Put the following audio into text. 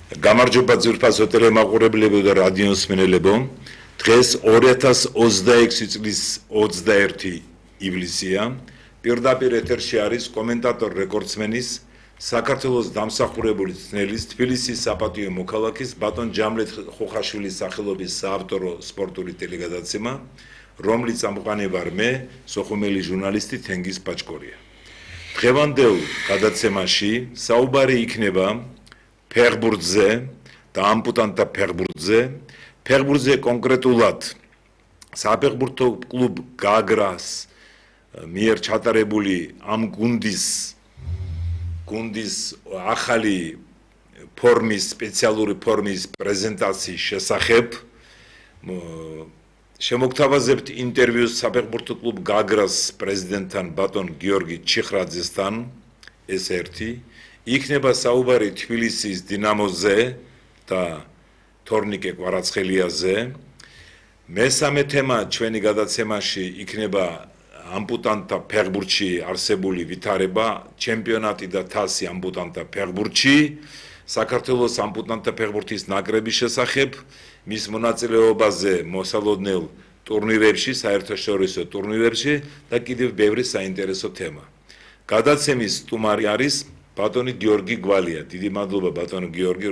გამარჯობა ძვირფასო ტელემაყურებლებო და რადიო მსმენელებო. დღეს 2026 წლის 21 ივლისია. პირდაპირ ეთერში არის კომენტატორ რეკორდსმენის, საქართველოს დამსახურებული წნელის, თბილისის საპატიო მოქალაქის ბატონ ჯამლეთ ხოხაშვილის სახელობის საავტორო სპორტული ტელეგადაცემა, რომლის წამყვანი ვარ მე, სოხუმელი ჟურნალისტი თენგიზ პაჭკორია. დღევანდელ გადაცემაში საუბარი იქნება ფეხბურთზე და ამპუტანტთა ფეხბურთზე კონკრეტულად საფეხბურთო კლუბ გაგრას მიერ ჩატარებული ამ გუნდის ახალი ფორმის, სპეციალური ფორმის პრეზენტაციის შესახებ. შემოგთავაზებთ ინტერვიუს საფეხბურთო კლუბ გაგრას პრეზიდენტთან ბატონ გიორგი ჩიხრაძესთან, ეს ერთი. იქნება საუბარი თბილისის დინამოზე და თორნიკე კვარაცხელიაზე. მესამე თემა ჩვენი გადაცემაში იქნება ამპუტანტთა ფეხბურთში არსებული ვითარება, ჩემპიონატი და თასი ამპუტანტთა ფეხბურთში, საქართველოს ამპუტანტთა ფეხბურთის ნაკრების შესახებ, მის მონაწილეობაზე მოსალოდნელ ტურნირებში, საერთაშორისო ტურნირებში და კიდევ ბევრი საინტერესო თემა. გადაცემის სტუმარი არის ბატონი გიორგი გვალია. დიდი მადლობა ბატონო გიორგი,